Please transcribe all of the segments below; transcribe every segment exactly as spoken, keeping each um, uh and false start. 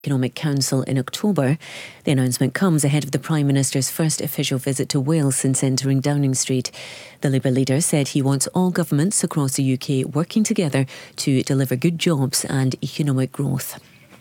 Economic Council in October. The announcement comes ahead of the Prime Minister's first official visit to Wales since entering Downing Street. The Labour leader said he wants all governments across the U K working together to deliver good jobs and economic growth.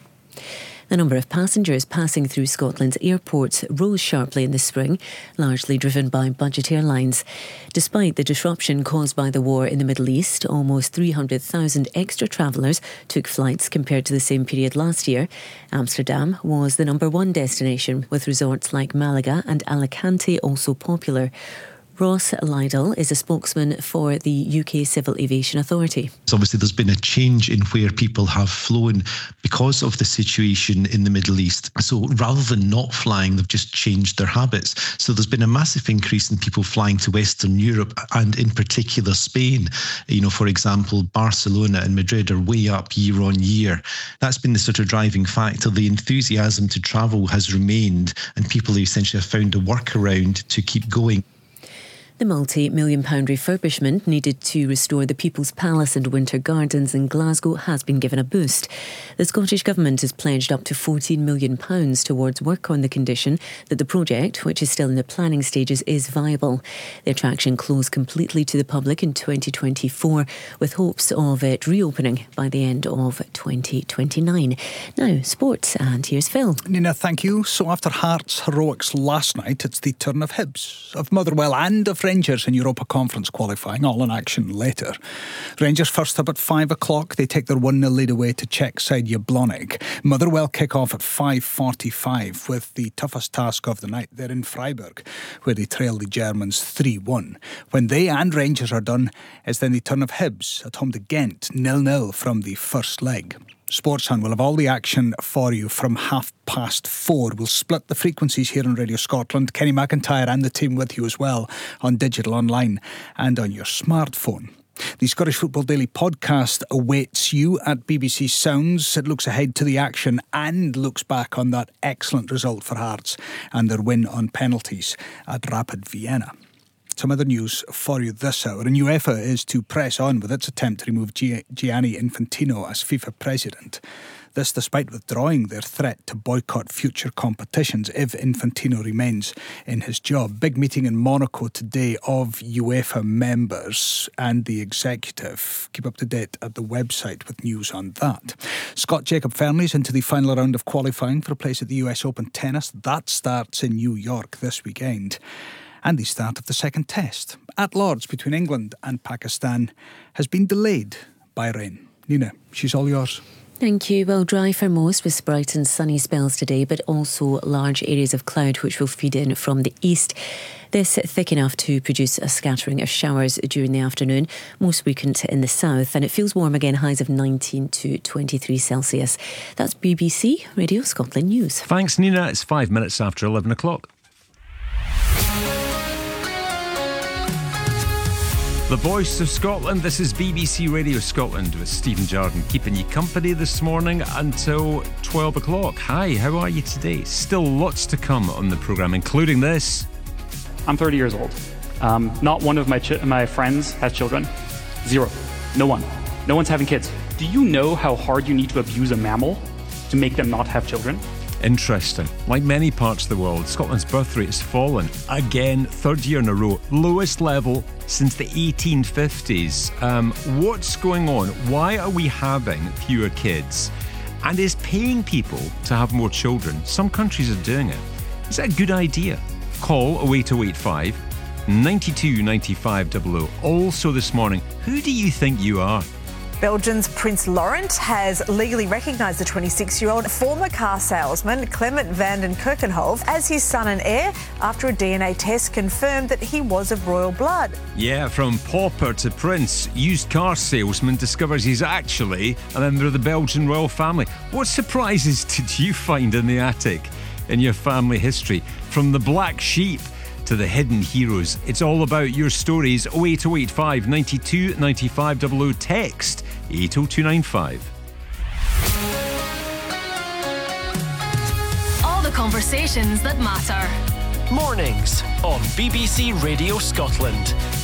The number of passengers passing through Scotland's airports rose sharply in the spring, largely driven by budget airlines. Despite the disruption caused by the war in the Middle East, almost three hundred thousand extra travellers took flights compared to the same period last year. Amsterdam was the number one destination, with resorts like Malaga and Alicante also popular. Ross Lydall is a spokesman for the U K Civil Aviation Authority. So obviously there's been a change in where people have flown because of the situation in the Middle East. So rather than not flying, they've just changed their habits. So there's been a massive increase in people flying to Western Europe and in particular Spain. You know, for example, Barcelona and Madrid are way up year on year. That's been the sort of driving factor. The enthusiasm to travel has remained and people essentially have found a workaround to keep going. The multi-million pound refurbishment needed to restore the People's Palace and Winter Gardens in Glasgow has been given a boost. The Scottish Government has pledged up to fourteen million pounds towards work on the condition that the project, which is still in the planning stages, is viable. The attraction closed completely to the public in twenty twenty-four, with hopes of it reopening by the end of twenty twenty-nine. Now, sports, and here's Phil. Nina, thank you. So after Hearts' heroics last night, it's the turn of Hibs, of Motherwell and of Rangers in Europa Conference qualifying, all in action later. Rangers first up at five o'clock. They take their one nil lead away to Czech side Jablonec. Motherwell kick off at five forty-five with the toughest task of the night. They're in Freiburg, where they trail the Germans three one. When they and Rangers are done, it's then the turn of Hibs at home to Ghent, nil nil from the first leg. Sportsound will have all the action for you from half past four. We'll split the frequencies here on Radio Scotland. Kenny McIntyre and the team with you as well on digital, online and on your smartphone. The Scottish Football Daily podcast awaits you at B B C Sounds. It looks ahead to the action and looks back on that excellent result for Hearts and their win on penalties at Rapid Vienna. Some other news for you this hour. And UEFA is to press on with its attempt to remove Gianni Infantino as FIFA president. This despite withdrawing their threat to boycott future competitions if Infantino remains in his job. Big meeting in Monaco today of UEFA members and the executive. Keep up to date at the website with news on that. Scott Jacob Fernley's into the final round of qualifying for a place at the U S Open Tennis. That starts in New York this weekend. And the start of the second test at Lord's between England and Pakistan has been delayed by rain. Nina, she's all yours. Thank you. Well, dry for most with bright and sunny spells today, but also large areas of cloud which will feed in from the east. This thick enough to produce a scattering of showers during the afternoon, most weakened in the south, and it feels warm again, highs of nineteen to twenty-three Celsius. That's B B C Radio Scotland News. Thanks, Nina. It's five minutes after eleven o'clock. The Voice of Scotland, this is B B C Radio Scotland with Stephen Jardine, keeping you company this morning until twelve o'clock. Hi, how are you today? Still lots to come on the programme, including this. I'm thirty years old. Um, not one of my ch- my friends has children. Zero. No one. No one's having kids. Do you know how hard you need to abuse a mammal to make them not have children? Interesting. Like many parts of the world, Scotland's birth rate has fallen again, third year in a row, lowest level since the eighteen fifties. Um, what's going on? Why are we having fewer kids? And is paying people to have more children? Some countries are doing it. Is that a good idea? Call oh eight oh eight five, nine two nine five double oh. Also this morning, who do you think you are? Belgium's Prince Laurent has legally recognised the twenty-six-year-old former car salesman Clement van den Kerkenhof as his son and heir after a D N A test confirmed that he was of royal blood. Yeah, from pauper to prince, used car salesman discovers he's actually a member of the Belgian royal family. What surprises did you find in the attic in your family history? From the black sheep to the hidden heroes. It's all about your stories. oh eight oh eight five, nine two nine five double oh. Text eight oh two nine five. All the conversations that matter. Mornings on B B C Radio Scotland.